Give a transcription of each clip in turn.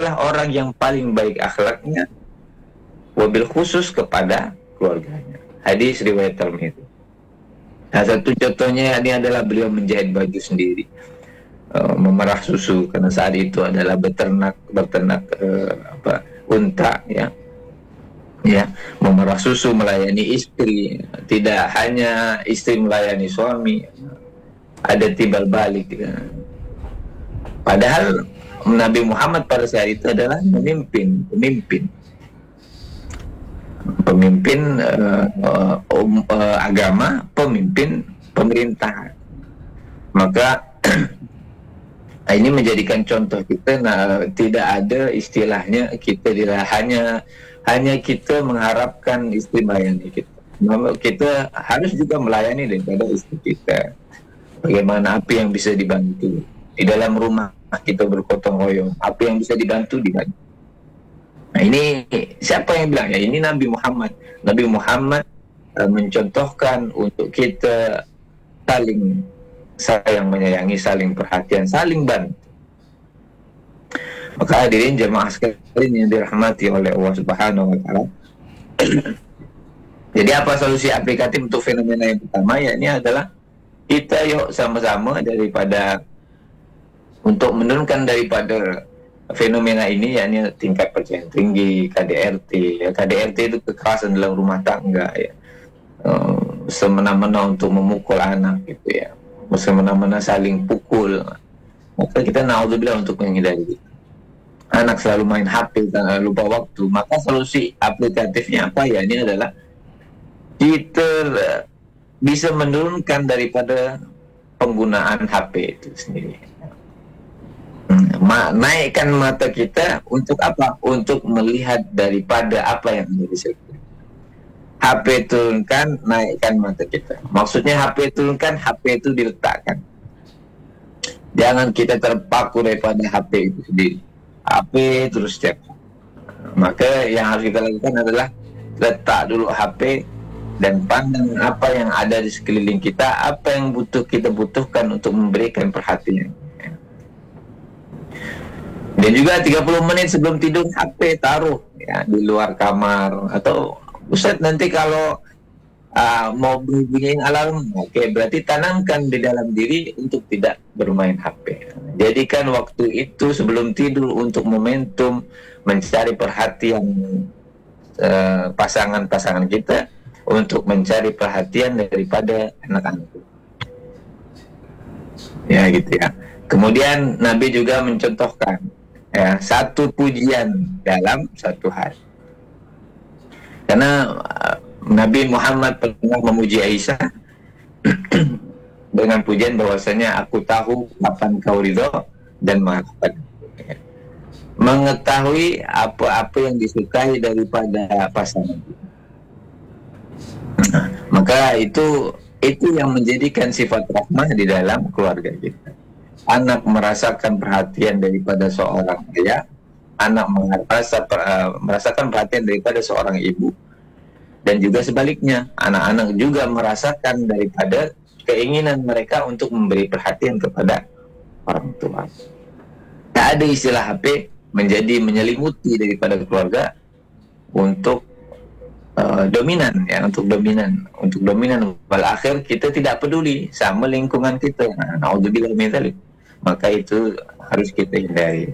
adalah orang yang paling baik akhlaknya, wabil khusus kepada keluarganya. Hadis riwayat Tirmidzi. Nah, satu contohnya ini adalah beliau menjahit baju sendiri, memerah susu karena saat itu adalah beternak unta, ya, memerah susu, melayani istri. Tidak hanya istri melayani suami, ada timbal balik. Padahal Nabi Muhammad pada saat itu adalah pemimpin agama, pemimpin pemerintahan. Maka ini menjadikan contoh kita. Tidak ada istilahnya kita hanya kita mengharapkan istri melayani kita. Kita harus juga melayani daripada istri kita. Bagaimana apa yang bisa dibantu di dalam rumah kita bergotong royong, apa yang bisa dibantu. Nah, ini siapa yang bilang? Ya, ini Nabi Muhammad. Nabi Muhammad mencontohkan untuk kita saling sayang menyayangi, saling perhatian, saling bantu. Maka hadirin jemaah sekalian yang dirahmati oleh Allah Subhanahu wa taala. Jadi apa solusi aplikatif untuk fenomena yang pertama? Ya, ini adalah kita yuk sama-sama daripada untuk menurunkan daripada fenomena ini, yakni tingkat perceraian tinggi, KDRT. Ya, KDRT itu kekerasan dalam rumah tangga, ya. Semena-mena untuk memukul anak, gitu ya. Semena-mena saling pukul. Maka kita naudzubillah untuk menghindari itu. Anak selalu main HP, lupa waktu. Maka solusi aplikatifnya apa? Ya, ini adalah kita bisa menurunkan daripada penggunaan HP itu sendiri. Naikkan mata kita untuk apa? Untuk melihat daripada apa yang ada di sekitar. HP turunkan, naikkan mata kita. Maksudnya HP turunkan, HP itu diletakkan. Jangan kita terpaku daripada HP itu sendiri. HP terus cek. Maka yang harus kita lakukan adalah letak dulu HP dan pandang apa yang ada di sekeliling kita, apa yang kita butuhkan untuk memberikan perhatian. Dan juga 30 menit sebelum tidur HP taruh, ya, di luar kamar. Atau Ustaz nanti kalau mau bunyiin alarm, oke, berarti tanamkan di dalam diri untuk tidak bermain HP. Jadikan waktu itu sebelum tidur untuk momentum mencari perhatian pasangan-pasangan kita, untuk mencari perhatian daripada anak-anak. Ya, gitu ya. Kemudian Nabi juga mencontohkan, ya, satu pujian dalam satu hari. Karena Nabi Muhammad pernah memuji Aisyah dengan pujian bahwasanya aku tahu kapan kau ridho dan mengatakan, mengetahui apa-apa yang disukai daripada pasangan. Maka itu yang menjadikan sifat rahmah di dalam keluarga kita. Anak merasakan perhatian daripada seorang ayah, anak merasakan perhatian daripada seorang ibu, dan juga sebaliknya, anak-anak juga merasakan daripada keinginan mereka untuk memberi perhatian kepada orang tua. Tak ada istilah HP menjadi menyelimuti daripada keluarga untuk dominan, ya, untuk dominan. Wal akhir kita tidak peduli sama lingkungan kita. Naudzubillah min dzalik. Maka itu harus kita hindari.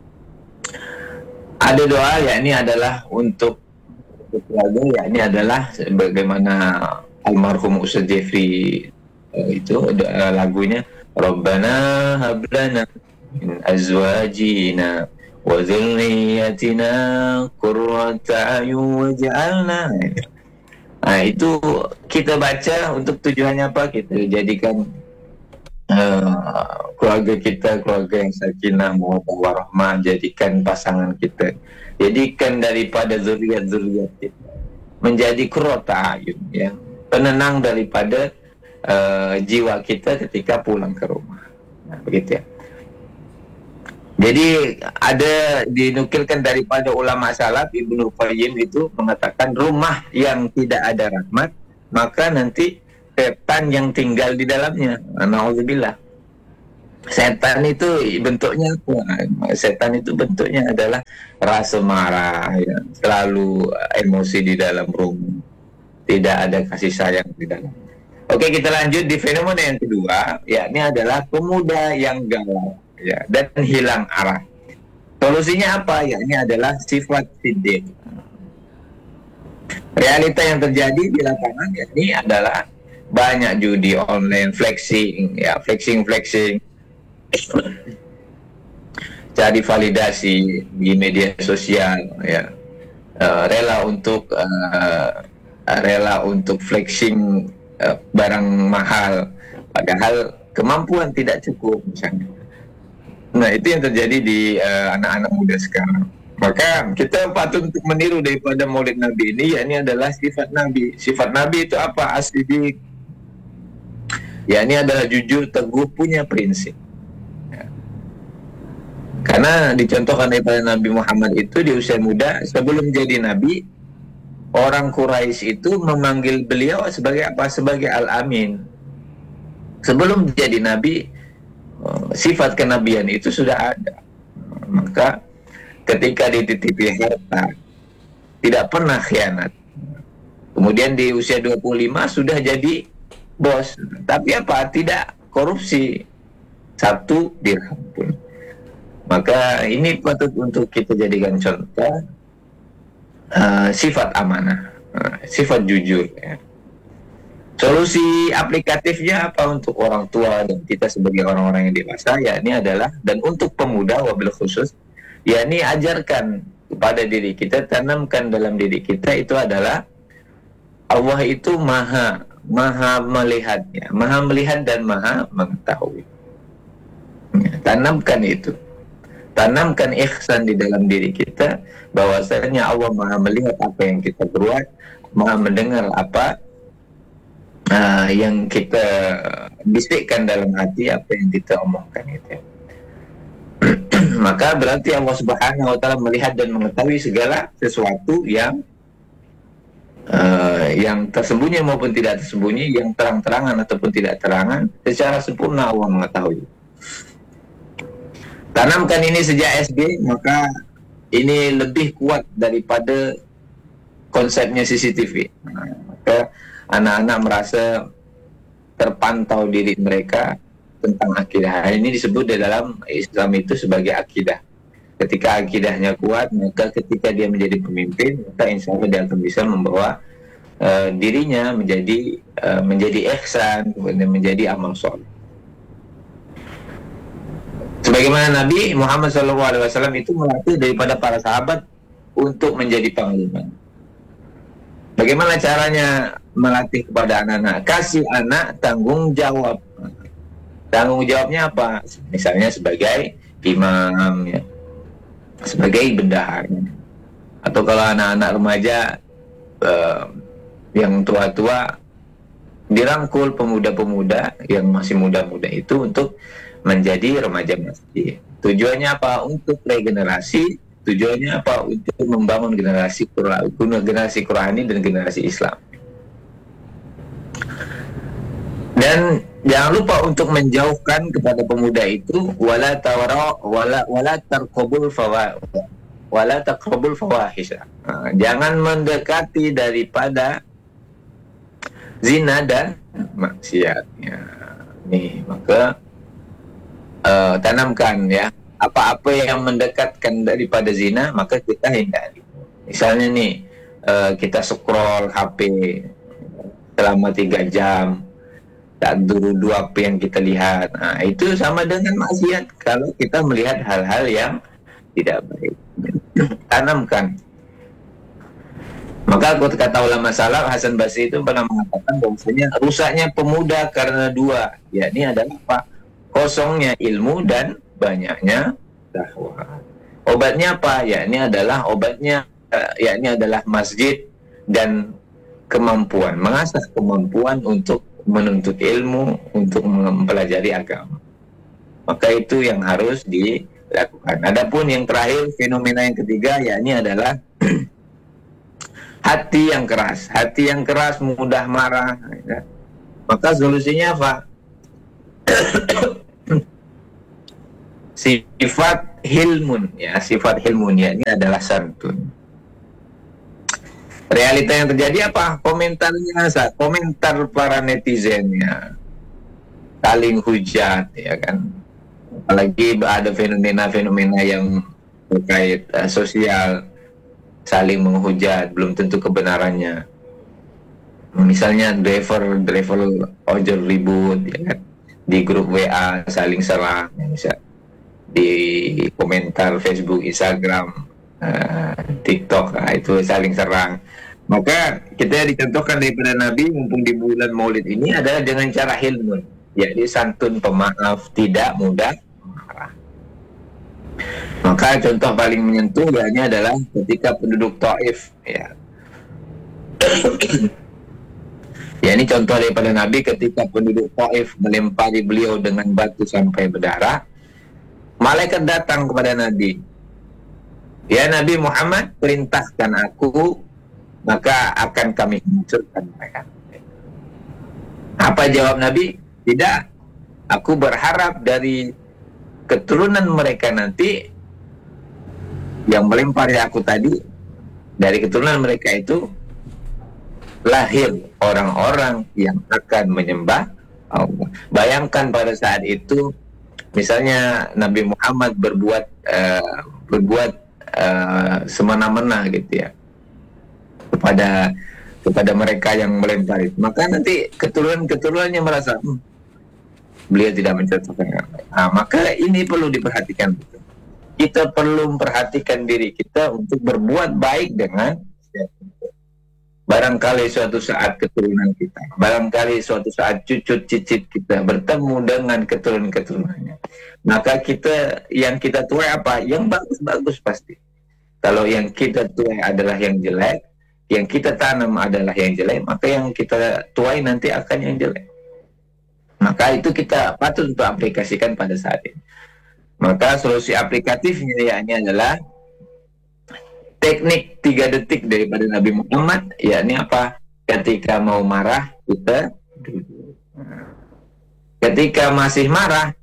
Ada doa, yakni adalah untuk keluarga, yakni adalah bagaimana almarhum Ustaz Jeffrey itu lagunya, Rabbana hablana min azwajina wa dzurriyyatina qurrata a'yun waj'alna. Nah, itu kita baca untuk tujuannya apa? Kita jadikan keluarga kita keluarga yang sakinah mawaddah warahmah, jadikan pasangan kita, jadikan daripada zuriat-zuriat kita menjadi qurrata a'yun, ya, penenang daripada jiwa kita ketika pulang ke rumah. Nah, begitu ya. Jadi ada dinukilkan daripada ulama salaf, Ibnu Qayyim itu mengatakan rumah yang tidak ada rahmat, maka nanti setan yang tinggal di dalamnya. Nauzubillah. Setan itu bentuknya apa? Setan itu bentuknya adalah rasa marah, ya, selalu emosi di dalam rumah, tidak ada kasih sayang di dalam. Oke, kita lanjut di fenomena yang kedua, yakni adalah pemuda yang galau, ya, dan hilang arah. Solusinya apa? Yakni adalah sifat siddiq. Realita yang terjadi di lapangan yakni adalah banyak judi online, flexing, ya, flexing, cari validasi di media sosial, ya. Rela untuk flexing barang mahal, padahal kemampuan tidak cukup misalnya. Nah, itu yang terjadi di anak-anak muda sekarang. Maka kita patut untuk meniru daripada Maulid Nabi ini, yakni adalah sifat Nabi. Sifat Nabi itu apa? As-siddiq. Yakni adalah jujur, teguh, punya prinsip. Karena dicontohkan daripada Nabi Muhammad itu di usia muda, sebelum jadi Nabi, orang Quraisy itu memanggil beliau sebagai apa? Sebagai Al-Amin. Sebelum jadi Nabi, sifat kenabian itu sudah ada. Maka ketika dititipi harta, tidak pernah khianat. Kemudian di usia 25 sudah jadi bos. Tapi apa? Tidak korupsi. 1 dirham pun. Maka ini patut untuk kita jadikan contoh, sifat amanah, sifat jujur, ya. Solusi aplikatifnya apa untuk orang tua dan kita sebagai orang-orang yang dewasa, yakni adalah, dan untuk pemuda wabil khusus, yakni ajarkan kepada diri kita, tanamkan dalam diri kita itu adalah Allah itu maha melihatnya, maha melihat dan maha mengetahui. Tanamkan itu. Tanamkan ihsan di dalam diri kita, bahwasanya Allah maha melihat apa yang kita buat, maha mendengar apa yang kita bisikkan dalam hati, apa yang kita omongkan itu. Maka berarti Allah Subhanahu wa Ta'ala melihat dan mengetahui segala sesuatu yang tersembunyi maupun tidak tersembunyi, yang terang-terangan ataupun tidak terangan, secara sempurna Allah mengetahui. Tanamkan ini sejak SD, maka ini lebih kuat daripada konsepnya CCTV. Maka anak-anak merasa terpantau diri mereka tentang akidah. Ini disebut di dalam Islam itu sebagai akidah. Ketika akidahnya kuat, maka ketika dia menjadi pemimpin, maka insya Allah dia akan bisa membawa dirinya menjadi ihsan, menjadi amal soleh. Sebagaimana Nabi Muhammad SAW itu melatih daripada para sahabat untuk menjadi panglima. Bagaimana caranya melatih kepada anak-anak? Kasih anak tanggung jawab. Tanggung jawabnya apa? Misalnya sebagai imam, ya, sebagai bendahara. Atau kalau anak-anak remaja yang tua-tua, dirangkul pemuda-pemuda yang masih muda-muda itu untuk menjadi remaja masjid. Tujuannya apa? Untuk regenerasi. Tujuannya apa? Untuk membangun generasi Qurani dan generasi Islam. Dan jangan lupa untuk menjauhkan kepada pemuda itu wala taqrabul fawahisha. Jangan mendekati daripada zina dan maksiatnya. Nih, maka tanamkan, ya, apa-apa yang mendekatkan daripada zina maka kita hindari. Misalnya nih, kita scroll HP selama 3 jam, tak dulu apa yang kita lihat. Nah, itu sama dengan maksiat kalau kita melihat hal-hal yang tidak baik. Tanamkan. Maka kata ulama salaf, Hasan Basri itu pernah mengatakan bahwasanya rusaknya pemuda karena 2, yakni adalah apa? Kosongnya ilmu dan banyaknya dakwah. Obatnya apa? Yakni adalah masjid dan kemampuan, mengasah kemampuan untuk menuntut ilmu, untuk mempelajari agama. Maka itu yang harus dilakukan. Adapun yang terakhir, fenomena yang ketiga, yakni adalah hati yang keras. Hati yang keras, mudah marah. Ya. Maka solusinya apa? sifat hilmun, ya, sifat hilmun ya ini adalah santun. Realita yang terjadi apa? Komentarnya, komentar para netizennya saling hujat, ya kan. Apalagi ada fenomena-fenomena yang terkait sosial, saling menghujat, belum tentu kebenarannya. Misalnya driver ojol ribut, ya kan, di grup WA saling serang, misal di komentar Facebook, Instagram, TikTok, itu saling serang. Maka kita dicontohkan daripada Nabi mumpung di bulan Maulid ini adalah dengan cara hilmun, yakni santun, pemaaf, tidak mudah marah. Maka contoh paling menyentuh yakni adalah ketika penduduk Taif, ya. Ya, ini contoh daripada Nabi ketika penduduk Taif melempari beliau dengan batu sampai berdarah. Malaikat datang kepada Nabi. Ya Nabi Muhammad, perintahkan aku, maka akan kami hancurkan mereka. Apa jawab Nabi? Tidak. Aku berharap dari keturunan mereka nanti yang melempari aku tadi, dari keturunan mereka itu lahir orang-orang yang akan menyembah Allah. Bayangkan pada saat itu, misalnya Nabi Muhammad berbuat semena-mena gitu ya kepada mereka yang melempari, maka nanti keturunannya merasa beliau tidak mencocokkan. Maka ini perlu diperhatikan. Kita perlu memperhatikan diri kita untuk berbuat baik dengan barangkali suatu saat keturunan kita, barangkali suatu saat cucu cicit kita bertemu dengan keturunan-keturunannya, maka yang kita tuai apa? Yang bagus-bagus pasti. Kalau yang kita tuai adalah yang jelek, yang kita tanam adalah yang jelek, maka yang kita tuai nanti akan yang jelek. Maka itu kita patut untuk aplikasikan pada saat ini. Maka solusi aplikatifnya yakni adalah teknik 3 detik daripada Nabi Muhammad, yakni apa? Ketika mau marah, kita duduk. Ketika masih marah,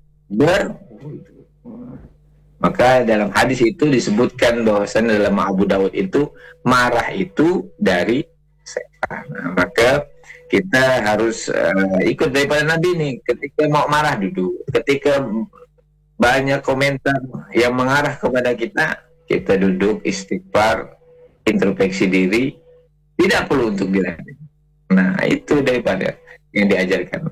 maka dalam hadis itu disebutkan bahwasanya dalam Abu Dawud itu, marah itu dari setan. Maka kita harus ikut daripada Nabi nih. Ketika mau marah, duduk. Ketika banyak komentar yang mengarah kepada kita duduk, istighfar, introspeksi diri, tidak perlu untuk dilatih. Nah, itu daripada yang diajarkan.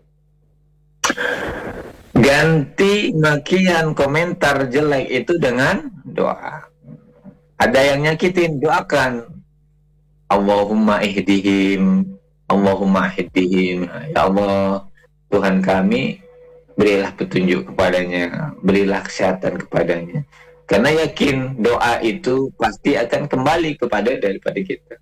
Ganti makian komentar jelek itu dengan doa. Ada yang nyakitin, doakan. Allahumma ihdihim, Allahumma ihdihim. Ya Allah, Tuhan kami, berilah petunjuk kepadanya, berilah kesehatan kepadanya. Karena yakin doa itu pasti akan kembali daripada kita.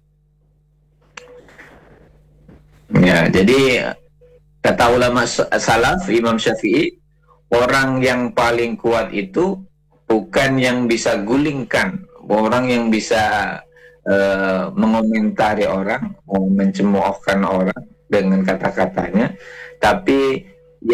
Ya, jadi kata ulama salaf, Imam Syafi'i, orang yang paling kuat itu bukan yang bisa gulingkan, orang yang bisa mengomentari orang, mencemoohkan orang dengan kata-katanya, tapi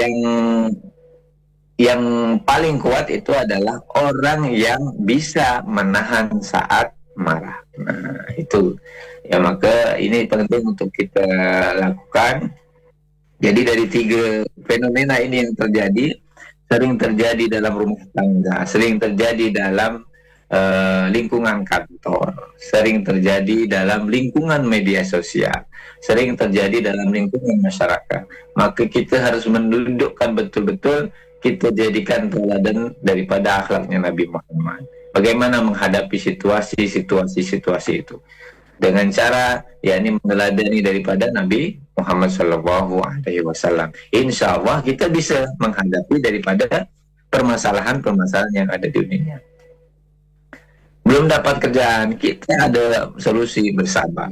yang paling kuat itu adalah orang yang bisa menahan saat marah. Nah, itu ya, maka ini penting untuk kita lakukan. Jadi dari 3 fenomena ini yang terjadi, sering terjadi dalam rumah tangga, sering terjadi dalam lingkungan kantor, sering terjadi dalam lingkungan media sosial, sering terjadi dalam lingkungan masyarakat. Maka kita harus mendudukkan betul-betul, kita jadikan teladan daripada akhlaknya Nabi Muhammad. Bagaimana menghadapi situasi itu dengan cara yakni meneladani daripada Nabi Muhammad SAW. Insya Allah kita bisa menghadapi daripada permasalahan-permasalahan yang ada di dunia. Belum dapat kerjaan, kita ada solusi, bersabar,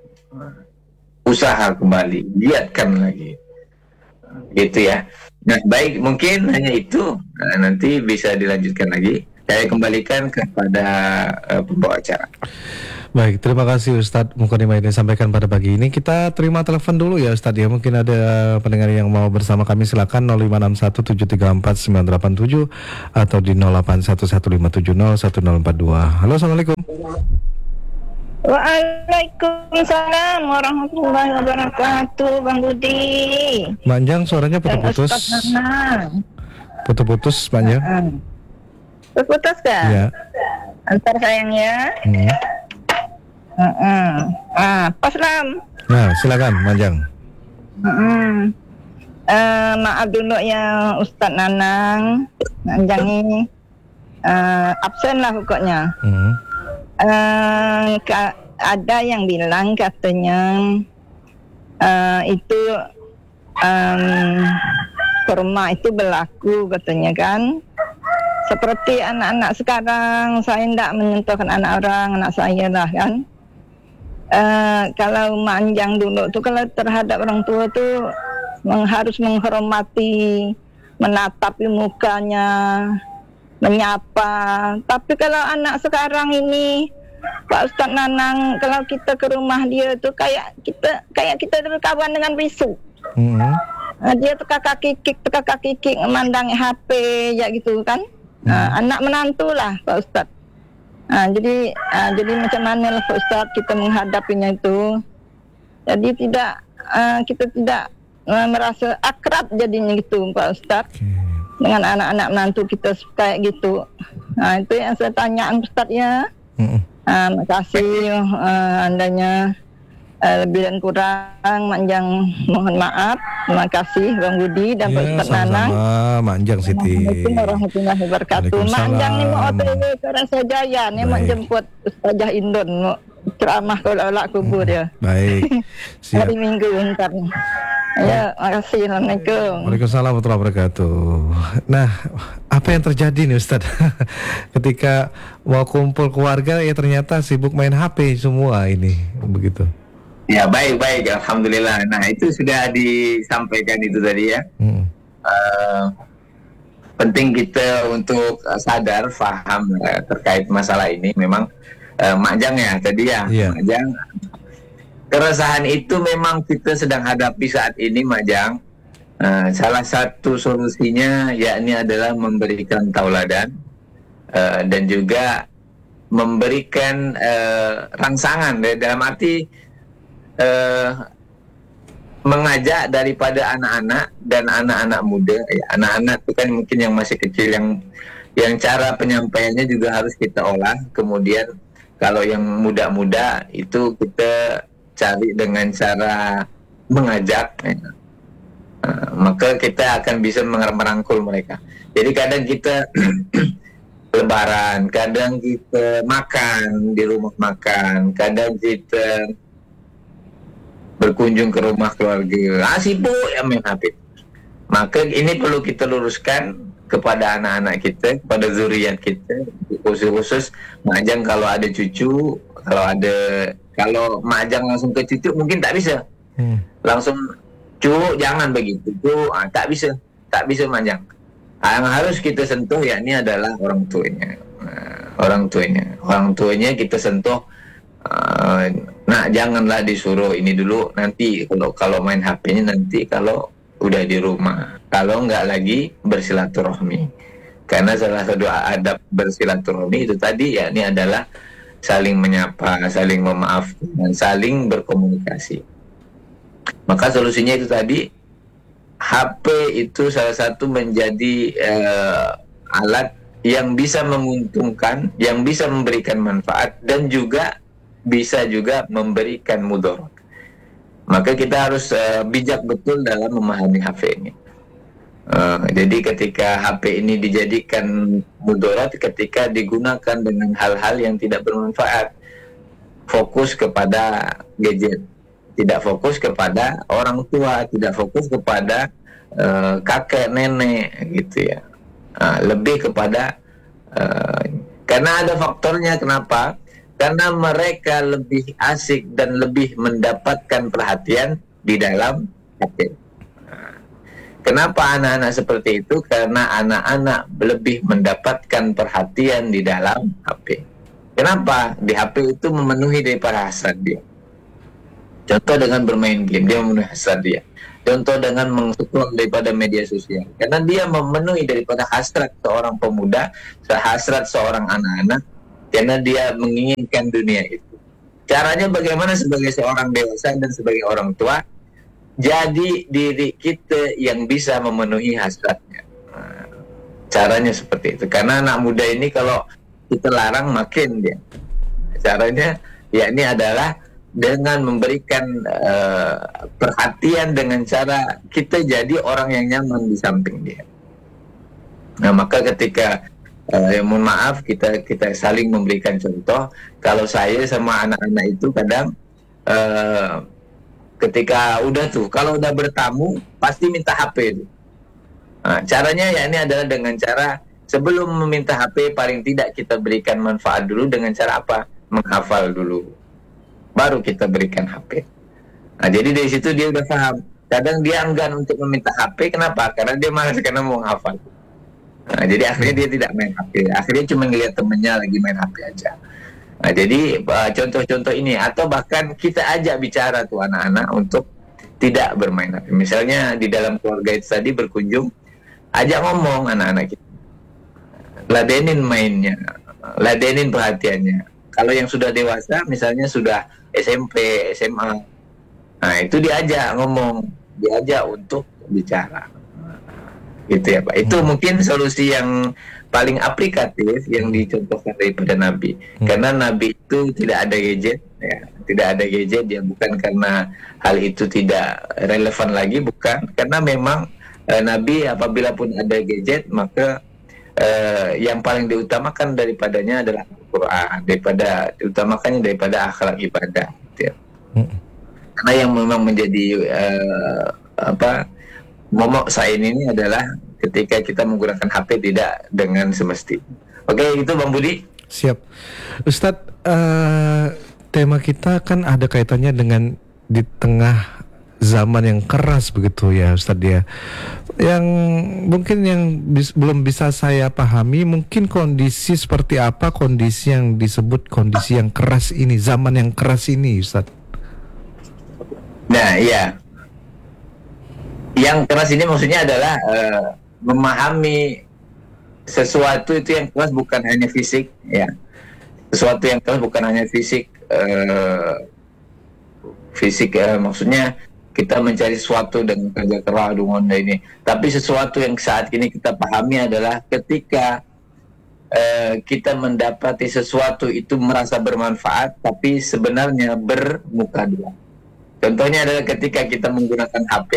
usaha kembali, giatkan lagi, gitu ya. Nah, baik, mungkin hanya itu. Nanti bisa dilanjutkan lagi. Saya kembalikan kepada pembawa acara. Baik, terima kasih Ustadz Mukadimah ini sampaikan pada pagi ini. Kita terima telepon dulu ya Ustadz ya. Mungkin ada pendengar yang mau bersama kami, silakan 0561734987 atau di 0811570142. Halo, Assalamualaikum. Waalaikumsalam warahmatullahi wabarakatuh, Bang Budi. Manjang, suaranya putus-putus. Putus-putus, Manjang. Putus kan? Iya. Antar sayang ya. Pas Lam. Nah, silakan Manjang. Maaf dulu ya Ustadz Nanang, Manjang ini absen lah pokoknya. Ada yang bilang katanya itu kurma itu berlaku katanya kan. Seperti anak-anak sekarang, saya tidak menyentuhkan anak orang, anak saya lah kan. Kalau Manjang dulu tuh kalau terhadap orang tua tuh harus menghormati, menatapi mukanya, menyapa. Tapi kalau anak sekarang ini, Pak Ustadz Nanang, kalau kita ke rumah dia tuh kayak kita berkawan dengan bisu. Dia tekak kikik memandang HP ya gitu kan. Anak menantu lah Pak Ustadz. Jadi macam mana lah Pak Ustadz kita menghadapinya itu. Jadi kita tidak merasa akrab jadinya gitu Pak Ustadz. Dengan anak-anak menantu kita kayak gitu. Itu yang saya tanyaan Ustadz ya. Makasih andanya lebih dan kurang Manjang mohon maaf. Terima kasih Bang Budi dan Pak Ustadz Nanang. Manjang Siti. Assalamualaikum warahmatullahi wabarakatuh. Manjang ni mau OTW ke Rasa Jaya ni mau jemput Ustazah Indon mau ceramah ke ulak kubur dia. Baik. Siap. Hari Minggu ntar. Ya, makasih. Assalamualaikum. Waalaikumsalam warahmatullahi wabarakatuh. Nah, apa yang terjadi nih Ustadz? Ketika mau kumpul keluarga ya ternyata sibuk main HP semua ini, begitu. Ya, baik, alhamdulillah. Nah, itu sudah disampaikan itu tadi ya. Penting kita untuk sadar, faham terkait masalah ini. Memang Manjang ya tadi ya, Manjang. Keresahan itu memang kita sedang hadapi saat ini, Manjang. Salah satu solusinya yakni adalah memberikan tauladan dan juga memberikan rangsangan dalam arti mengajak daripada anak-anak dan anak-anak muda. Anak-anak itu kan mungkin yang masih kecil, yang cara penyampaiannya juga harus kita olah. Kemudian kalau yang muda-muda itu kita cari dengan cara mengajak, maka kita akan bisa merangkul mereka. Jadi kadang kita lebaran, kadang kita makan di rumah makan, kadang kita berkunjung ke rumah keluarga, sibuk ya main HP. Maka ini perlu kita luruskan kepada anak-anak kita, kepada zuriat kita, khusus Manjang kalau ada cucu, kalau Manjang langsung ke cucu mungkin tak bisa. Langsung jangan begitu, tak bisa Manjang. Yang harus kita sentuh yakni adalah orang tuanya kita sentuh. Nah, janganlah disuruh ini dulu, nanti kalau main HP-nya nanti kalau udah di rumah, kalau nggak lagi bersilaturahmi. Karena salah satu adab bersilaturahmi itu tadi yakni adalah saling menyapa, saling memaafkan, dan saling berkomunikasi. Maka solusinya itu tadi, HP itu salah satu menjadi alat yang bisa menguntungkan, yang bisa memberikan manfaat, dan juga bisa juga memberikan mudarat. Maka kita harus bijak betul dalam memahami HP ini. Jadi ketika HP ini dijadikan mudarat, ketika digunakan dengan hal-hal yang tidak bermanfaat, fokus kepada gadget, tidak fokus kepada orang tua, tidak fokus kepada kakek nenek gitu ya. Lebih kepada karena ada faktornya kenapa? Karena mereka lebih asik dan lebih mendapatkan perhatian di dalam HP. Kenapa anak-anak seperti itu? Karena anak-anak lebih mendapatkan perhatian di dalam HP. Kenapa? Di HP itu memenuhi daripada hasrat dia. Contoh dengan bermain game, dia memenuhi hasrat dia. Contoh dengan mengsupport daripada media sosial, karena dia memenuhi daripada hasrat seorang pemuda, hasrat seorang anak-anak, karena dia menginginkan dunia itu. Caranya bagaimana sebagai seorang dewasa dan sebagai orang tua, jadi diri kita yang bisa memenuhi hasratnya. Nah, caranya seperti itu. Karena anak muda ini kalau kita larang makin dia. Caranya yakni adalah dengan memberikan perhatian dengan cara kita jadi orang yang nyaman di samping dia. Nah, maka ketika mohon maaf kita saling memberikan contoh. Kalau saya sama anak-anak itu kadang ketika kalau udah bertamu pasti minta HP itu. Nah, caranya ya ini adalah dengan cara sebelum meminta HP paling tidak kita berikan manfaat dulu dengan cara apa? Menghafal dulu. Baru kita berikan HP. Nah, jadi dari situ dia udah paham. Kadang dia enggan untuk meminta HP, kenapa? Karena dia malas karena mau menghafal. Nah, jadi akhirnya dia tidak main HP. Akhirnya cuma ngeliat temennya lagi main HP aja. Nah, jadi contoh-contoh ini, atau bahkan kita ajak bicara tuh anak-anak untuk tidak bermain HP. Misalnya di dalam keluarga itu tadi berkunjung, ajak ngomong anak-anak kita. Ladenin mainnya, ladenin perhatiannya. Kalau yang sudah dewasa, misalnya sudah SMP, SMA, nah itu diajak ngomong, diajak untuk bicara. Gitu ya Pak. Itu mungkin solusi yang paling aplikatif yang dicontohkan daripada Nabi. Karena Nabi itu tidak ada gadget, ya, tidak ada gadget, ya bukan karena hal itu tidak relevan lagi, bukan. Karena memang Nabi apabila pun ada gadget, maka yang paling diutamakan daripadanya adalah Al-Quran, diutamakannya daripada akhlak ibadah. Gitu ya. Karena yang memang menjadi momok saat ini adalah ketika kita menggunakan HP tidak dengan semestinya. Oke, itu Bang Budi. Siap. Ustadz, tema kita kan ada kaitannya dengan di tengah zaman yang keras begitu ya Ustadz ya. Yang mungkin yang belum bisa saya pahami, mungkin kondisi seperti apa kondisi yang disebut kondisi yang keras ini, zaman yang keras ini Ustadz. Nah, iya. Yang keras ini maksudnya adalah memahami sesuatu itu yang keras bukan hanya fisik, ya. Sesuatu yang keras bukan hanya fisik, maksudnya kita mencari sesuatu dengan kerja keras dengan ini. Tapi sesuatu yang saat ini kita pahami adalah ketika kita mendapati sesuatu itu merasa bermanfaat, tapi sebenarnya bermuka dua. Contohnya adalah ketika kita menggunakan HP.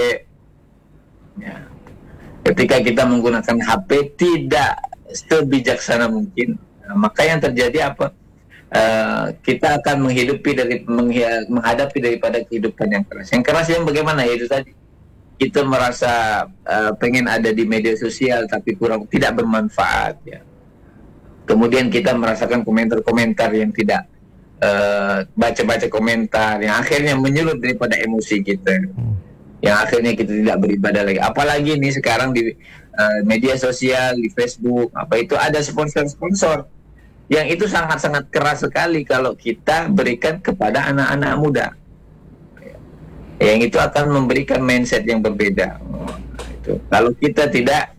Ya. Ketika kita menggunakan HP tidak sebijaksana mungkin, maka yang terjadi apa? Kita akan menghadapi daripada kehidupan yang keras. Yang keras yang bagaimana? Yaitu tadi kita merasa pengen ada di media sosial tapi tidak bermanfaat. Ya. Kemudian kita merasakan komentar-komentar yang tidak baca-baca komentar yang akhirnya menyulut daripada emosi kita. Yang akhirnya kita tidak beribadah lagi. Apalagi nih sekarang di media sosial, di Facebook, apa itu ada sponsor-sponsor yang itu sangat-sangat keras sekali kalau kita berikan kepada anak-anak muda. Yang itu akan memberikan mindset yang berbeda. Itu. Kalau kita tidak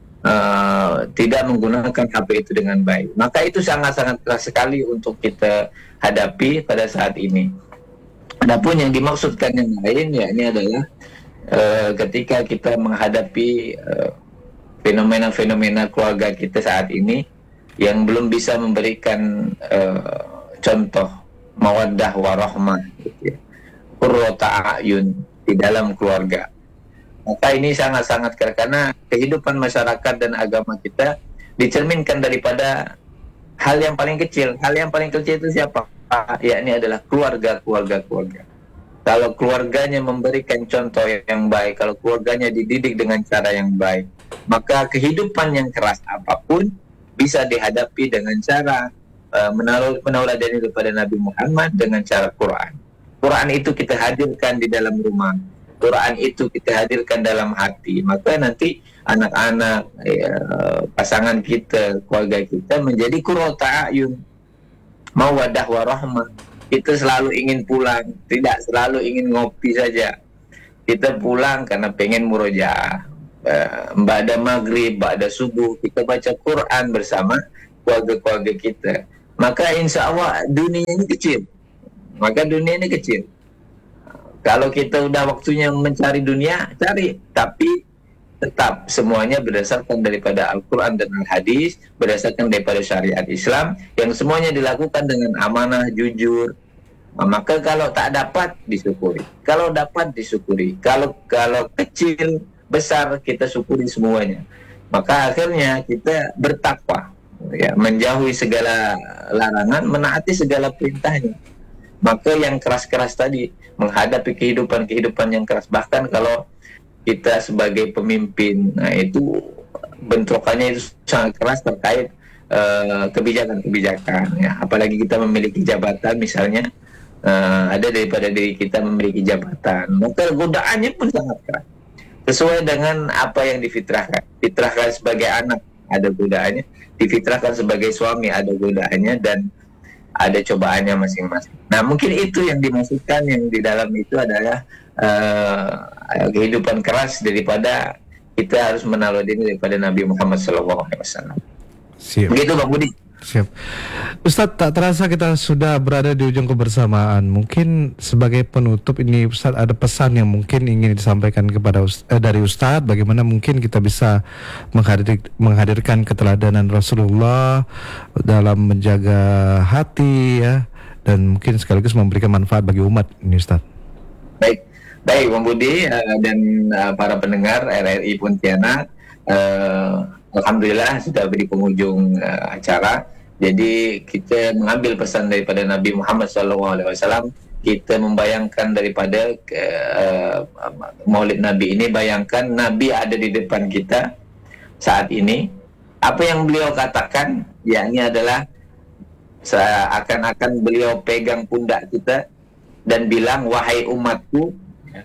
menggunakan HP itu dengan baik, maka itu sangat-sangat keras sekali untuk kita hadapi pada saat ini. Adapun yang dimaksudkan yang lain, ya ini adalah ketika kita menghadapi fenomena-fenomena keluarga kita saat ini yang belum bisa memberikan contoh mawaddah warahmah, gitu ya, qurrata a'yun di dalam keluarga. Maka ini sangat-sangat karena kehidupan masyarakat dan agama kita dicerminkan daripada hal yang paling kecil. Hal yang paling kecil itu siapa? Ya, ini adalah keluarga. Kalau keluarganya memberikan contoh yang baik, kalau keluarganya dididik dengan cara yang baik, maka kehidupan yang keras apapun bisa dihadapi dengan cara menauladani kepada Nabi Muhammad dengan cara Quran. Quran itu kita hadirkan di dalam rumah. Quran itu kita hadirkan dalam hati, maka nanti anak-anak, pasangan kita, keluarga kita menjadi qurrata a'yun, mawaddah warahmah. Kita selalu ingin pulang, tidak selalu ingin ngopi saja. Kita pulang karena pengen murojaah. Ba'da maghrib, ba'da subuh, kita baca Quran bersama keluarga-keluarga kita. Maka insya Allah dunia ini kecil. Kalau kita udah waktunya mencari dunia, cari. Tapi tetap semuanya berdasarkan daripada Al-Quran dan Al-Hadis, berdasarkan daripada syariat Islam, yang semuanya dilakukan dengan amanah, jujur. Maka kalau tak dapat, disyukuri. Kalau dapat, disyukuri. Kalau kecil, besar, kita syukuri semuanya. Maka akhirnya kita bertakwa, ya, menjauhi segala larangan, menaati segala perintahnya. Maka yang keras-keras tadi, menghadapi kehidupan yang keras, bahkan kalau kita sebagai pemimpin, nah itu bentrokannya itu sangat keras terkait kebijakan-kebijakan, ya. Apalagi kita memiliki jabatan misalnya, ada daripada diri kita memiliki jabatan, maka godaannya pun sangat keras. Sesuai dengan apa yang difitrahkan sebagai anak ada godaannya, difitrahkan sebagai suami ada godaannya, dan ada cobaannya masing-masing. Nah, mungkin itu yang dimaksudkan, yang di dalam itu adalah kehidupan keras daripada kita harus meneladani daripada Nabi Muhammad SAW. Siap. Begitu Bang Budi. Siap. Ustadz, tak terasa kita sudah berada di ujung kebersamaan. Mungkin sebagai penutup ini Ustadz ada pesan yang mungkin ingin disampaikan kepada dari Ustadz, bagaimana mungkin kita bisa menghadirkan keteladanan Rasulullah dalam menjaga hati, ya, dan mungkin sekaligus memberikan manfaat bagi umat ini, Ustadz. Baik Bang Budi dan para pendengar RRI Pontianak, alhamdulillah sudah di penghujung acara. Jadi kita mengambil pesan daripada Nabi Muhammad SAW. Kita membayangkan daripada Maulid Nabi ini, bayangkan Nabi ada di depan kita saat ini. Apa yang beliau katakan, yakni adalah seakan-akan beliau pegang pundak kita dan bilang, wahai umatku,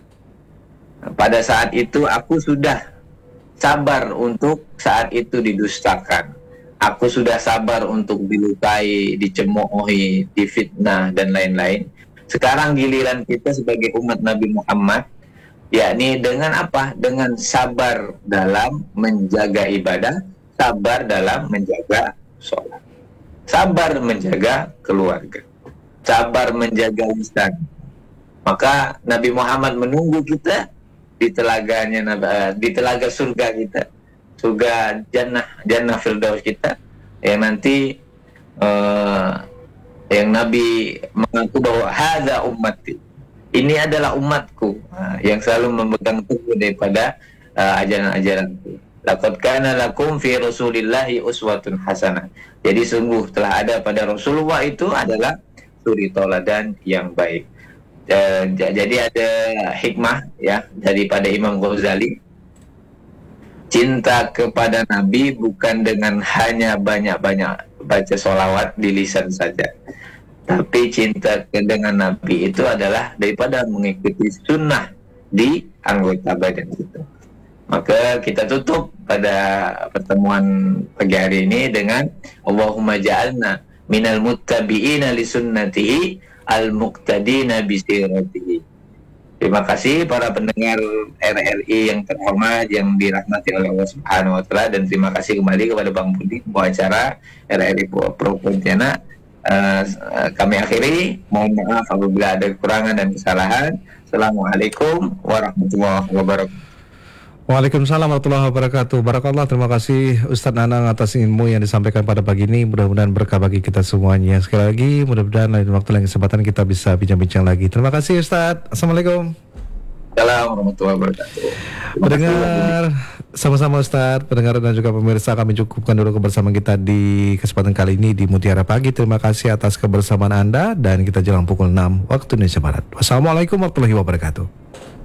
pada saat itu aku sudah sabar untuk saat itu didustakan. Aku sudah sabar untuk dilukai, dicemoohi, difitnah, dan lain-lain. Sekarang giliran kita sebagai umat Nabi Muhammad, yakni dengan apa? Dengan sabar dalam menjaga ibadah, sabar dalam menjaga sholat, sabar menjaga keluarga, sabar menjaga lisan. Maka Nabi Muhammad menunggu kita di telaganya, di telaga surga kita, surga jannah firdaus kita, yang nanti yang Nabi mengaku bahwa hadza ummati, ini adalah umatku, yang selalu memegang teguh daripada ajaran-ajaranku. Laqad kana lakum fi Rasulillahi uswatun hasanah. Jadi sungguh telah ada pada Rasulullah itu adalah suri tauladan yang baik. Jadi ada hikmah, ya, daripada Imam Ghazali. Cinta kepada Nabi bukan dengan hanya banyak-banyak baca sholawat di lisan saja, tapi cinta dengan Nabi itu adalah daripada mengikuti sunnah di anggota badan kita. Maka kita tutup pada pertemuan pagi hari ini dengan Allahumma ja'alna minal muttabi'ina li sunnatihi al-muqtadina bi siratihi. Terima kasih para pendengar RRI yang terhormat, yang dirahmati oleh Allah Subhanahu wa taala, dan terima kasih kembali kepada Bang Budi pembawa acara RRI Pro Pontianak. Kami akhiri, mohon maaf apabila ada kekurangan dan kesalahan. Assalamualaikum warahmatullahi wabarakatuh. Waalaikumsalam warahmatullahi wabarakatuh. Barakallah, terima kasih Ustadz Nanang atas ilmu yang disampaikan pada pagi ini. Mudah-mudahan berkah bagi kita semuanya. Sekali lagi, mudah-mudahan lain waktu lain kesempatan kita bisa bincang-bincang lagi. Terima kasih Ustadz. Assalamualaikum. Assalamualaikum warahmatullahi wabarakatuh. Pendengar, sama-sama Ustadz, pendengar dan juga pemirsa, kami cukupkan dulu kebersamaan kita di kesempatan kali ini di Mutiara Pagi. Terima kasih atas kebersamaan Anda, dan kita jelang pukul 6 waktu Indonesia Barat. Wassalamualaikum warahmatullahi wabarakatuh.